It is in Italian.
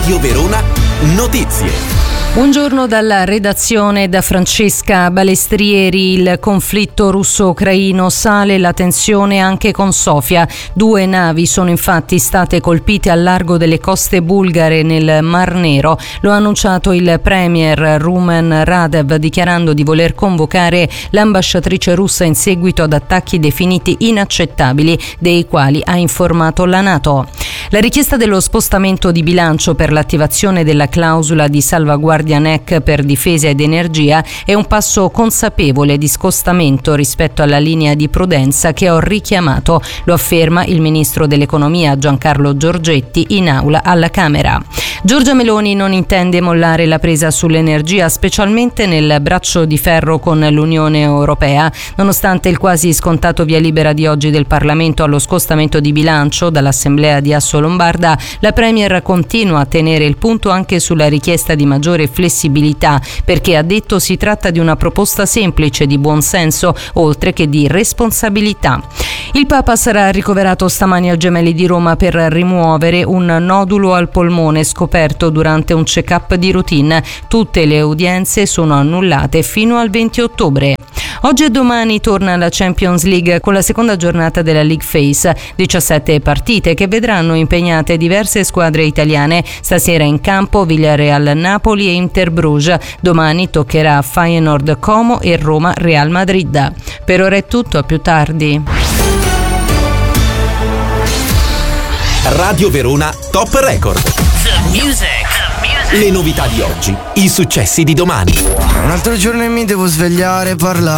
Radio Verona Notizie. Buongiorno dalla redazione, da Francesca Balestrieri. Il conflitto russo-ucraino sale, la tensione anche con Sofia. 2 navi sono infatti state colpite al largo delle coste bulgare nel Mar Nero. Lo ha annunciato il premier Rumen Radev, dichiarando di voler convocare l'ambasciatrice russa in seguito ad attacchi definiti inaccettabili, dei quali ha informato la NATO. La richiesta dello spostamento di bilancio per l'attivazione della clausola di salvaguardia NEC per difesa ed energia è un passo consapevole di scostamento rispetto alla linea di prudenza che ho richiamato, lo afferma il ministro dell'economia Giancarlo Giorgetti in aula alla Camera. Giorgia Meloni non intende mollare la presa sull'energia, specialmente nel braccio di ferro con l'Unione Europea. Nonostante il quasi scontato via libera di oggi del Parlamento allo scostamento di bilancio dall'Assemblea di Assolombarda, la Premier continua a tenere il punto anche sulla richiesta di maggiore flessibilità, perché ha detto si tratta di una proposta semplice, di buon senso, oltre che di responsabilità. Il Papa sarà ricoverato stamani al Gemelli di Roma per rimuovere un nodulo al polmone scoperto durante un check-up di routine. Tutte le udienze sono annullate fino al 20 ottobre. Oggi e domani torna la Champions League con la seconda giornata della League Phase, 17 partite che vedranno impegnate diverse squadre italiane. Stasera in campo Villarreal Napoli e Inter Bruges, domani toccherà Feyenoord Como e Roma Real Madrid. Per ora è tutto, a più tardi. Radio Verona Top Record. The music. Le novità di oggi, i successi di domani. Un altro giorno e mi devo svegliare, parlare.